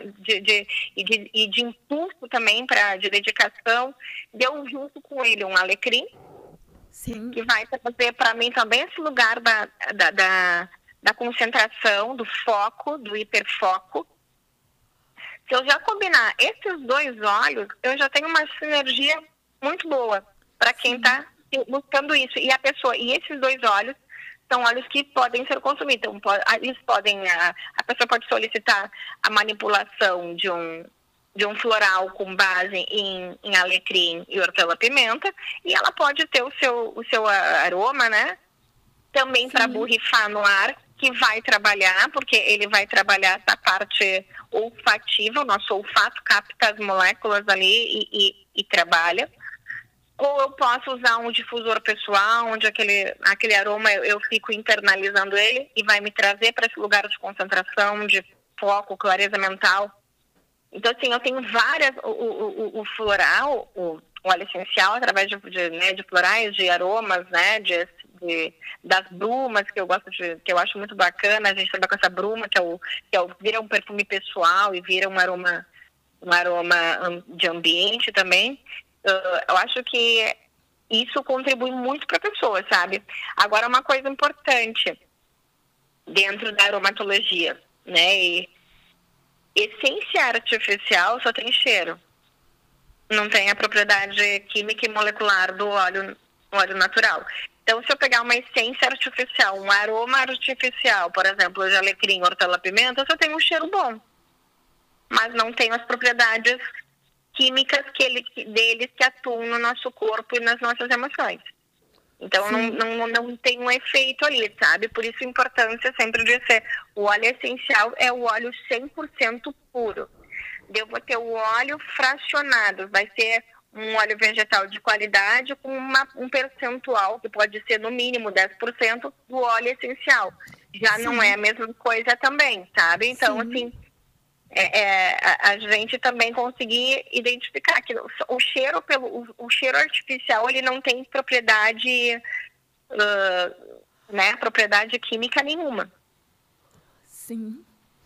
impulso também, de dedicação, deu junto com ele um alecrim, Sim. que vai trazer para mim também esse lugar da concentração, do foco, do hiperfoco. Se eu já combinar esses dois óleos, eu já tenho uma sinergia muito boa para quem está buscando isso. E esses dois óleos são óleos que podem ser consumidos. Então, a pessoa pode solicitar a manipulação de um floral com base em alecrim e hortelã-pimenta, e ela pode ter o seu aroma, né? Também para borrifar no ar, que vai trabalhar, porque ele vai trabalhar essa parte olfativa, o nosso olfato capta as moléculas ali e trabalha. Ou eu posso usar um difusor pessoal, onde aquele aroma eu fico internalizando ele e vai me trazer para esse lugar de concentração, de foco, clareza mental. Então, assim, eu tenho várias... O floral, o óleo essencial, através de florais, de aromas, né? Das brumas, que eu gosto que eu acho muito bacana. A gente trabalha com essa bruma, vira um perfume pessoal e vira um aroma de ambiente também. Eu acho que isso contribui muito para a pessoa, sabe? Agora, uma coisa importante dentro da aromatologia, né? Essência artificial só tem cheiro. Não tem a propriedade química e molecular do óleo natural. Então, se eu pegar uma essência artificial, um aroma artificial, por exemplo, de alecrim, hortelã-pimenta, só tem um cheiro bom. Mas não tem as propriedades químicas deles que atuam no nosso corpo e nas nossas emoções. Então, não tem um efeito ali, sabe? Por isso a importância sempre de ser... O óleo essencial é o óleo 100% puro. Eu vou ter o óleo fracionado, vai ser um óleo vegetal de qualidade com um percentual, que pode ser no mínimo 10% do óleo essencial. Já não é a mesma coisa também, sabe? Então, assim... a gente também conseguir identificar que o cheiro artificial ele não tem propriedade propriedade química nenhuma. Sim.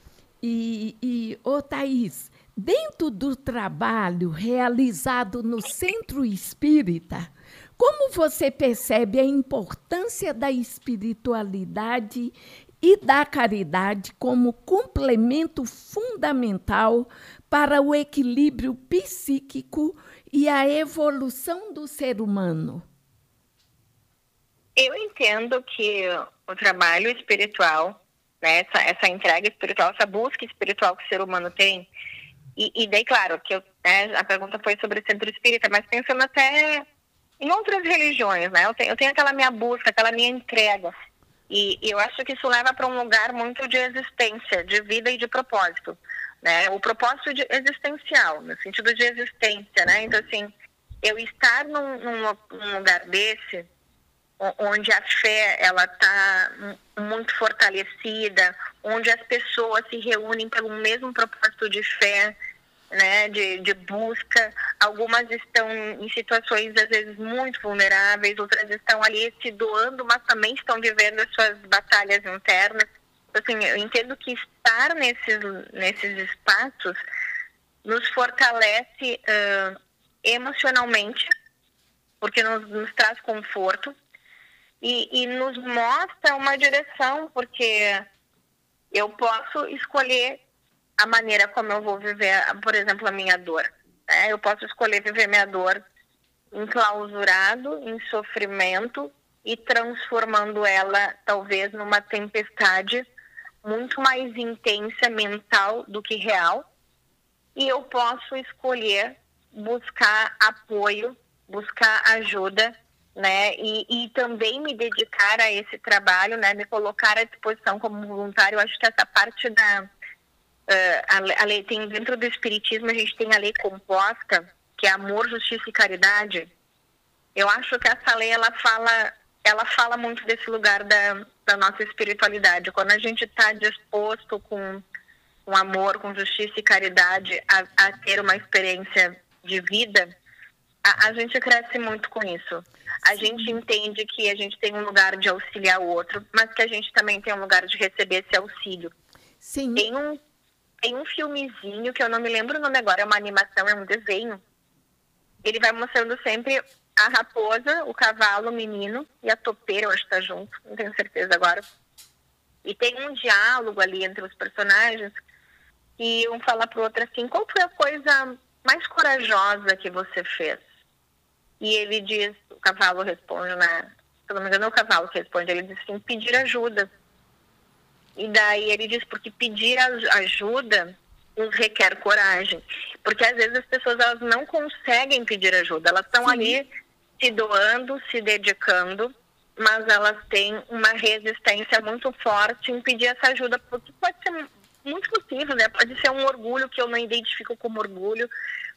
Thaís, dentro do trabalho realizado no Centro Espírita, como você percebe a importância da espiritualidade e da caridade como complemento fundamental para o equilíbrio psíquico e a evolução do ser humano? Eu entendo que o trabalho espiritual, né, essa entrega espiritual, essa busca espiritual que o ser humano tem, e daí, claro, que a pergunta foi sobre o Centro Espírita, mas pensando até em outras religiões, né? Eu tenho aquela minha busca, aquela minha entrega. E eu acho que isso leva para um lugar muito de existência, de vida e de propósito, né? O propósito existencial, no sentido de existência, né? Então, assim, eu estar num lugar desse, onde a fé, ela está muito fortalecida, onde as pessoas se reúnem pelo mesmo propósito de fé, né, de busca. Algumas estão em situações, às vezes, muito vulneráveis, outras estão ali se doando, mas também estão vivendo as suas batalhas internas. Assim, eu entendo que estar nesses espaços nos fortalece emocionalmente, porque nos traz conforto e nos mostra uma direção, porque eu posso escolher a maneira como eu vou viver, por exemplo, a minha dor. Né? Eu posso escolher viver minha dor enclausurado, em sofrimento e transformando ela, talvez, numa tempestade muito mais intensa mental do que real. E eu posso escolher buscar apoio, buscar ajuda, né? E também me dedicar a esse trabalho, né? Me colocar à disposição como voluntário. Eu acho que essa parte a lei tem, dentro do Espiritismo, a gente tem a lei composta, que é amor, justiça e caridade. Eu acho que essa lei, ela fala muito desse lugar da nossa espiritualidade. Quando a gente está disposto com amor, com justiça e caridade a ter uma experiência de vida, a gente cresce muito com isso. A gente entende que a gente tem um lugar de auxiliar o outro, mas que a gente também tem um lugar de receber esse auxílio. Sim. Tem um filmezinho, que eu não me lembro o nome agora, é uma animação, é um desenho. Ele vai mostrando sempre a raposa, o cavalo, o menino e a topeira, eu acho que tá junto, não tenho certeza agora. E tem um diálogo ali entre os personagens e um fala pro outro assim: qual foi a coisa mais corajosa que você fez? E ele diz, o cavalo responde, né? Se não me engano, é o cavalo que responde. Ele diz assim: pedir ajuda. E daí ele diz, porque pedir ajuda nos requer coragem. Porque às vezes as pessoas, elas não conseguem pedir ajuda. Elas estão ali se doando, se dedicando, mas elas têm uma resistência muito forte em pedir essa ajuda, porque pode ser muito possível, né? Pode ser um orgulho que eu não identifico como orgulho,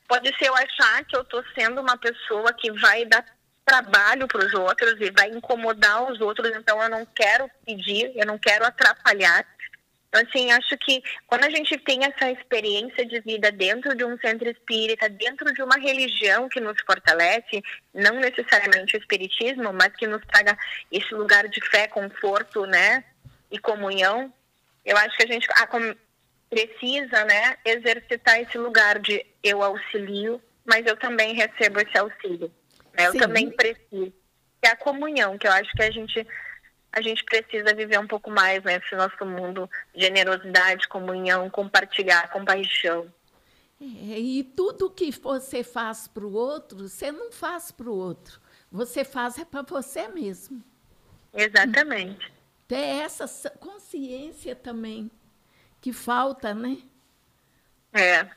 Pode ser eu achar que eu estou sendo uma pessoa que vai dar trabalho para os outros e vai incomodar os outros, então eu não quero pedir, eu não quero atrapalhar. Então, assim, acho que quando a gente tem essa experiência de vida dentro de um centro espírita, dentro de uma religião que nos fortalece, não necessariamente o espiritismo, mas que nos traga esse lugar de fé, conforto, né, e comunhão, eu acho que a gente precisa, né, exercitar esse lugar de eu auxilio, mas eu também recebo esse auxílio. Né? Eu também preciso. É a comunhão, que eu acho que a gente precisa viver um pouco mais nesse nosso mundo. Generosidade, comunhão, compartilhar, compaixão. E tudo que você faz para o outro, você não faz para o outro. Você faz para você mesmo. Exatamente. Ter essa consciência também que falta, né? É.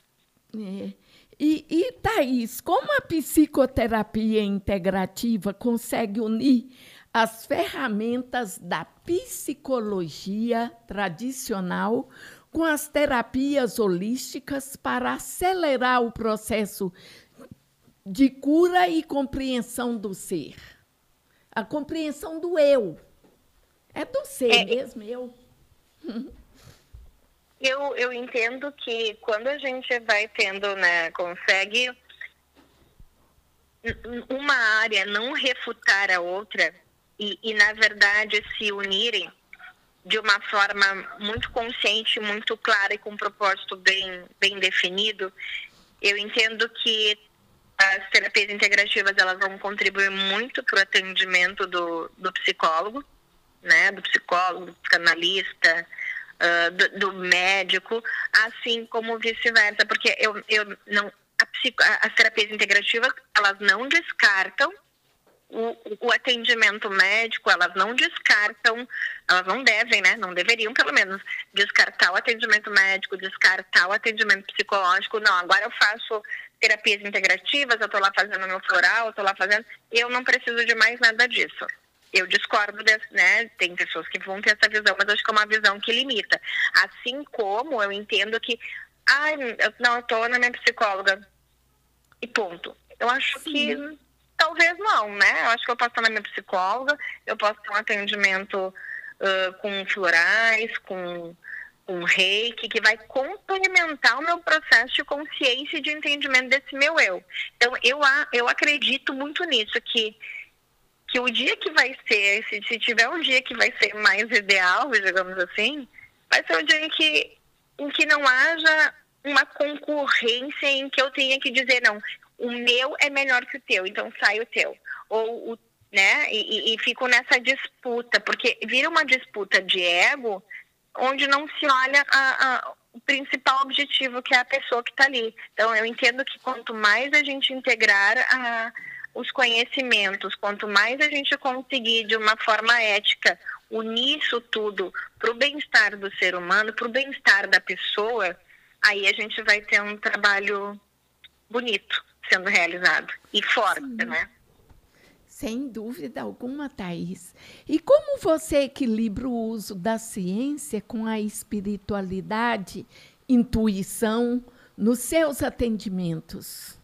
E Thaís, como a psicoterapia integrativa consegue unir as ferramentas da psicologia tradicional com as terapias holísticas para acelerar o processo de cura e compreensão do ser? A compreensão do eu. É do ser mesmo, eu. Eu entendo que quando a gente vai tendo, né, consegue uma área não refutar a outra e na verdade, se unirem de uma forma muito consciente, muito clara e com um propósito bem definido, eu entendo que as terapias integrativas elas vão contribuir muito para o atendimento do psicólogo, né, do psicólogo, do psicanalista, do médico, assim como vice-versa, porque as terapias integrativas, elas não descartam o atendimento médico, elas não descartam, elas não devem, né, não deveriam pelo menos descartar o atendimento médico, descartar o atendimento psicológico. Não, agora eu faço terapias integrativas, eu estou lá fazendo meu floral, eu estou lá fazendo, eu não preciso de mais nada disso. Eu discordo né? Tem pessoas que vão ter essa visão, mas acho que é uma visão que limita. Assim como eu entendo que, eu estou na minha psicóloga e ponto. Eu acho que talvez não, né? Eu acho que eu posso estar na minha psicóloga, eu posso ter um atendimento com florais, com reiki, que vai complementar o meu processo de consciência e de entendimento desse meu eu. Então, eu acredito muito nisso, que o dia que vai ser, se tiver um dia que vai ser mais ideal, digamos assim, vai ser um dia em que não haja uma concorrência em que eu tenha que dizer, não, o meu é melhor que o teu, então sai o teu. Ou, né, e fico nessa disputa, porque vira uma disputa de ego, onde não se olha o principal objetivo, que é a pessoa que está ali. Então, eu entendo que quanto mais a gente integrar os conhecimentos, quanto mais a gente conseguir de uma forma ética unir isso tudo para o bem-estar do ser humano, para o bem-estar da pessoa, aí a gente vai ter um trabalho bonito sendo realizado e forte, né? Sem dúvida alguma, Thaís. E como você equilibra o uso da ciência com a espiritualidade, intuição nos seus atendimentos?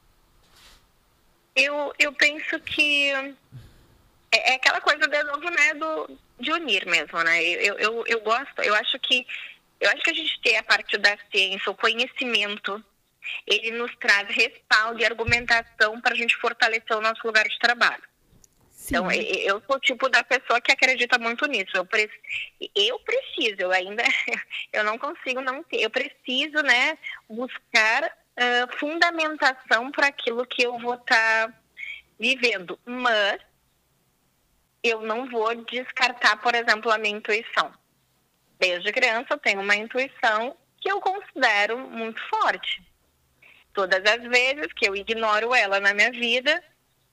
Eu penso que é aquela coisa de novo, né, de unir mesmo, né? Eu gosto, eu acho que a gente tem a parte da ciência, o conhecimento, ele nos traz respaldo e argumentação para a gente fortalecer o nosso lugar de trabalho. Sim. Então, eu sou o tipo da pessoa que acredita muito nisso. Eu preciso, eu não consigo não ter. Eu preciso, né, buscar fundamentação para aquilo que eu vou estar vivendo. Mas eu não vou descartar, por exemplo, a minha intuição. Desde criança eu tenho uma intuição que eu considero muito forte. Todas as vezes que eu ignoro ela na minha vida,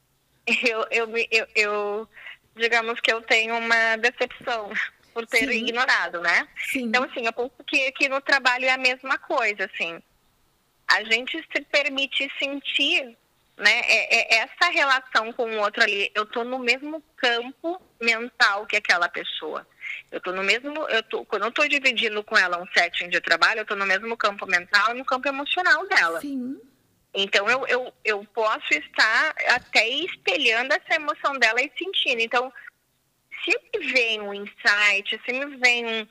eu digamos que eu tenho uma decepção por ter ignorado, né? Sim. Então, assim, eu penso que no trabalho é a mesma coisa, assim. A gente se permite sentir, né, essa relação com o outro ali. Eu estou no mesmo campo mental que aquela pessoa. Quando eu estou dividindo com ela um setting de trabalho, eu estou no mesmo campo mental e no campo emocional dela. Sim. Então, eu posso estar até espelhando essa emoção dela e sentindo. Então, se me vem um insight, se me vem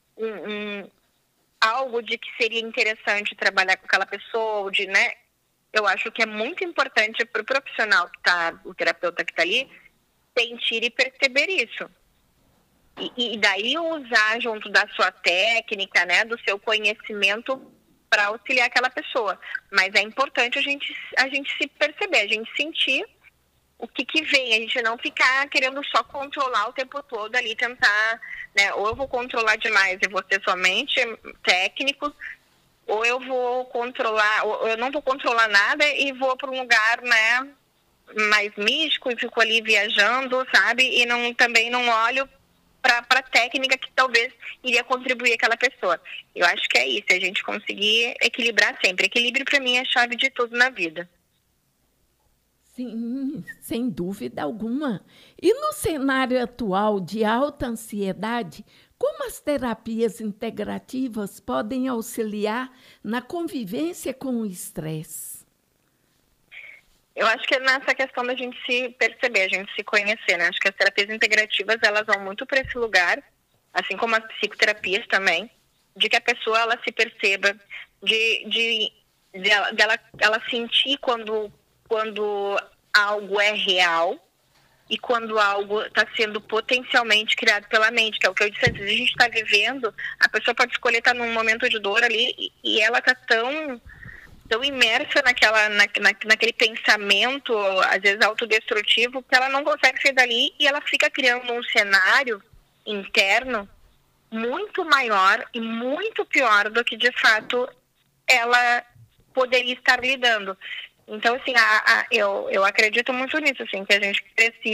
algo de que seria interessante trabalhar com aquela pessoa, né? Eu acho que é muito importante para o profissional que está, o terapeuta que está ali, sentir e perceber isso. E daí usar junto da sua técnica, né, do seu conhecimento para auxiliar aquela pessoa. Mas é importante a gente se perceber, a gente sentir o que vem, a gente não ficar querendo só controlar o tempo todo ali, tentar, né, ou eu vou controlar demais e vou ser somente técnico, ou eu vou controlar, ou eu não vou controlar nada e vou para um lugar, né, mais místico e fico ali viajando, sabe? E também não olho para a técnica que talvez iria contribuir aquela pessoa. Eu acho que é isso, a gente conseguir equilibrar sempre. Equilíbrio, para mim, é a chave de tudo na vida. Sim, sem dúvida alguma. E no cenário atual de alta ansiedade, como as terapias integrativas podem auxiliar na convivência com o estresse? Eu acho que é nessa questão da gente se perceber, a gente se conhecer, né? Acho que as terapias integrativas, elas vão muito para esse lugar, assim como as psicoterapias também, de que a pessoa, ela se perceba, ela sentir quando algo é real e quando algo está sendo potencialmente criado pela mente, que é o que eu disse antes. A gente está vivendo, a pessoa pode escolher estar num momento de dor ali e ela está tão imersa naquele pensamento, às vezes autodestrutivo, que ela não consegue sair dali e ela fica criando um cenário interno muito maior e muito pior do que, de fato, ela poderia estar lidando. Então, assim, eu acredito muito nisso, assim, que a gente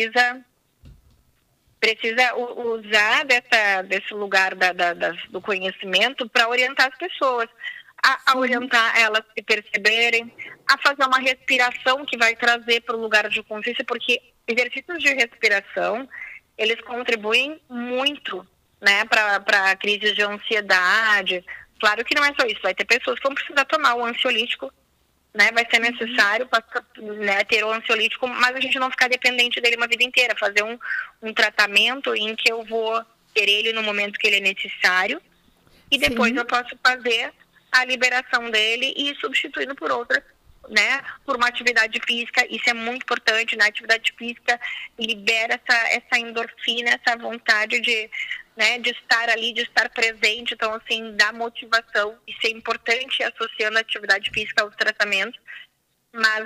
precisa usar desse lugar do conhecimento para orientar as pessoas, a orientar elas a se perceberem, a fazer uma respiração que vai trazer para o lugar de consciência, porque exercícios de respiração, eles contribuem muito, né, para crises de ansiedade. Claro que não é só isso, vai ter pessoas que vão precisar tomar o ansiolítico, né, vai ser necessário né, ter o ansiolítico, mas a gente não ficar dependente dele uma vida inteira, fazer um tratamento em que eu vou ter ele no momento que ele é necessário e depois eu posso fazer a liberação dele e ir substituindo por outra, né, por uma atividade física. Isso é muito importante, né? A atividade física libera essa endorfina, essa vontade de estar ali, de estar presente. Então, assim, dá motivação. Isso é importante, associando a atividade física aos tratamentos. Mas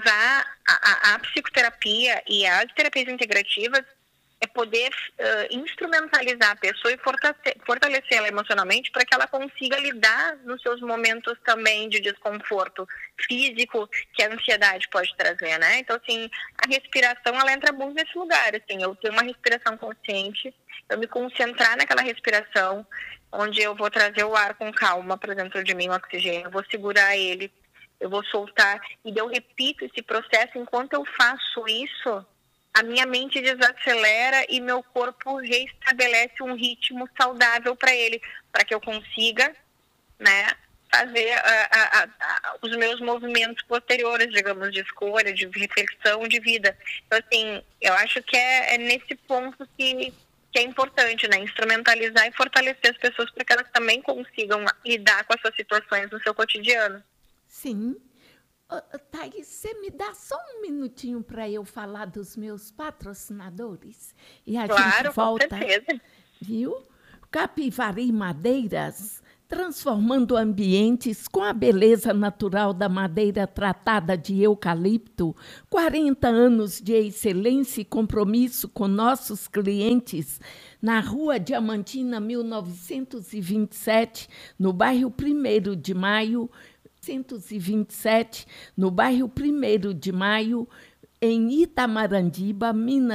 a psicoterapia e as terapias integrativas é poder instrumentalizar a pessoa e fortalecer ela emocionalmente para que ela consiga lidar nos seus momentos também de desconforto físico que a ansiedade pode trazer, né? Então, assim, a respiração, ela entra muito nesse lugar, assim, eu ter uma respiração consciente, eu me concentrar naquela respiração, onde eu vou trazer o ar com calma para dentro de mim, o oxigênio, eu vou segurar ele, eu vou soltar, e eu repito esse processo. Enquanto eu faço isso, a minha mente desacelera e meu corpo reestabelece um ritmo saudável para ele, para que eu consiga, né, fazer os meus movimentos posteriores, digamos, de escolha, de reflexão, de vida. Então, assim, eu acho que é nesse ponto que é importante, né, instrumentalizar e fortalecer as pessoas para que elas também consigam lidar com essas situações no seu cotidiano. Sim. Thaís, você me dá só um minutinho para eu falar dos meus patrocinadores? E a Claro, gente volta, com certeza. viu? Capivari Madeiras, transformando ambientes com a beleza natural da madeira tratada de eucalipto, 40 anos de excelência e compromisso com nossos clientes, na Rua Diamantina, 1927, no bairro 1º de Maio, 1927, no bairro 1º de Maio, em Itamarandiba, Minas